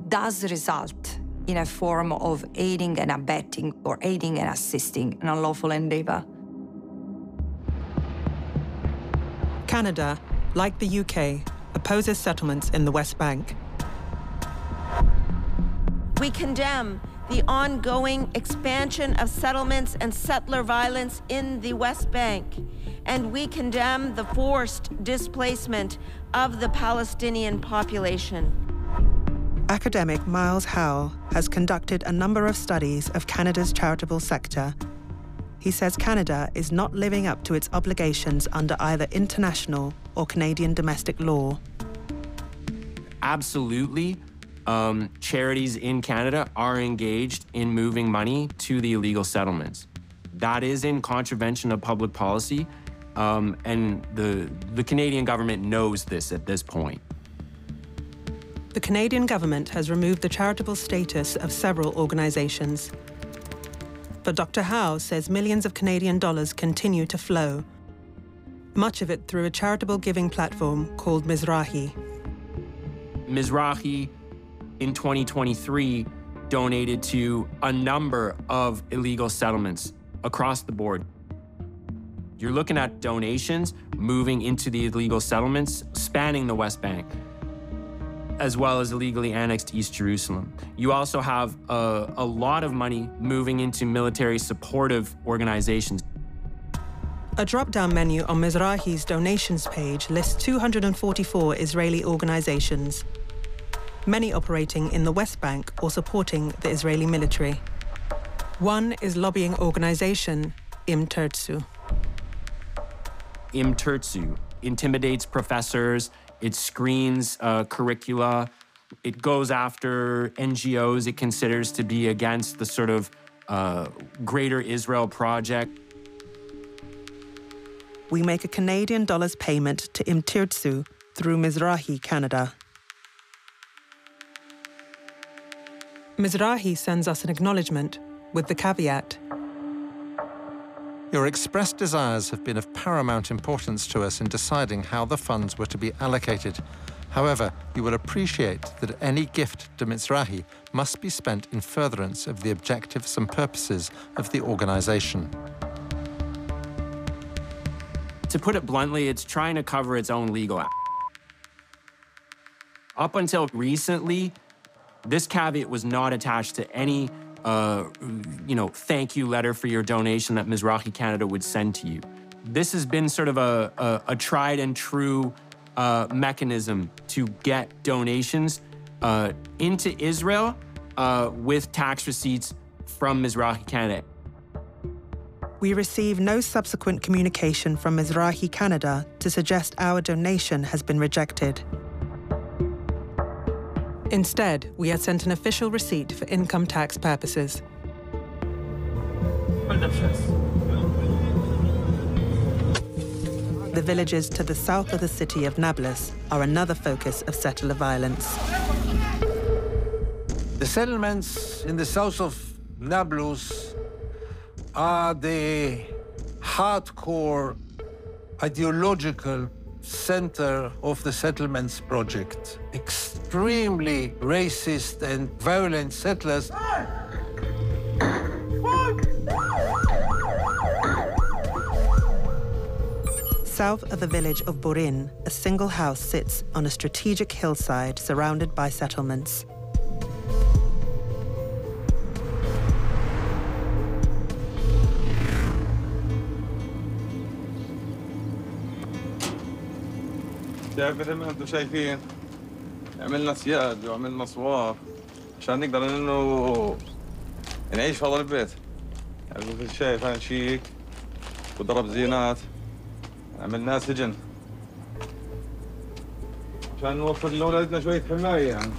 does result in a form of aiding and abetting or aiding and assisting an unlawful endeavor. Canada, like the UK, opposes settlements in the West Bank. We condemn the ongoing expansion of settlements and settler violence in the West Bank, and we condemn the forced displacement of the Palestinian population. Academic Miles Howell has conducted a number of studies of Canada's charitable sector. He says Canada is not living up to its obligations under either international or Canadian domestic law. Absolutely. Charities in Canada are engaged in moving money to the illegal settlements. That is in contravention of public policy, and the Canadian government knows this at this point. The Canadian government has removed the charitable status of several organizations. But Dr. Howe says millions of Canadian dollars continue to flow, much of it through a charitable giving platform called Mizrahi. Mizrahi, in 2023, donated to a number of illegal settlements across the board. You're looking at donations moving into the illegal settlements spanning the West Bank, as well as illegally annexed East Jerusalem. You also have a lot of money moving into military supportive organizations. A drop-down menu on Mizrahi's donations page lists 244 Israeli organizations, many operating in the West Bank or supporting the Israeli military. One is lobbying organization Im Tertzu. Im Tertzu intimidates professors, it screens curricula, it goes after NGOs it considers to be against the sort of Greater Israel Project. We make a Canadian dollars payment to Im Tertzu through Mizrahi Canada. Mizrahi sends us an acknowledgement with the caveat: your expressed desires have been of paramount importance to us in deciding how the funds were to be allocated. However, you will appreciate that any gift to Mizrahi must be spent in furtherance of the objectives and purposes of the organization. To put it bluntly, it's trying to cover its own legal act. Up until recently, this caveat was not attached to any thank you letter for your donation that Mizrahi Canada would send to you. This has been sort of a tried and true mechanism to get donations into Israel with tax receipts from Mizrahi Canada. We receive no subsequent communication from Mizrahi Canada to suggest our donation has been rejected. Instead, we are sent an official receipt for income tax purposes. The villages to the south of the city of Nablus are another focus of settler violence. The settlements in the south of Nablus are the hardcore ideological center of the settlements project. Extremely racist and violent settlers. South of the village of Burin, a single house sits on a strategic hillside surrounded by settlements. مثل ما انتم شايفين عملنا سياج وعملنا صوار عشان نقدر انه نعيش في هذا البيت. يعني مثل شايف انا شيك وضرب زينات عملناه سجن عشان نوفر لاولادنا شويه حمايه يعني.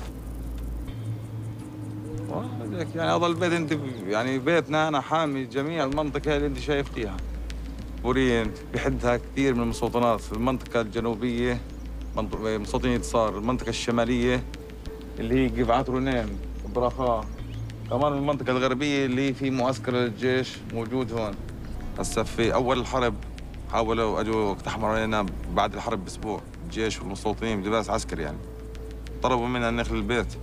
يعني هذا البيت انت يعني بيتنا انا حامي جميع المنطقه اللي انت شايفتيها. بورين بحدها كثير من المستوطنات، المنطقة الجنوبية مستوطنية صار، المنطقة الشمالية اللي هي قبعات رونين، برخاء، كمان المنطقة الغربية اللي في معسكر الجيش موجود هون. هسه في أول الحرب حاولوا أجوا اقتحموا علينا بعد الحرب بأسبوع، الجيش والمستوطنين بلباس عسكري يعني. طلبوا منا ندخل البيت.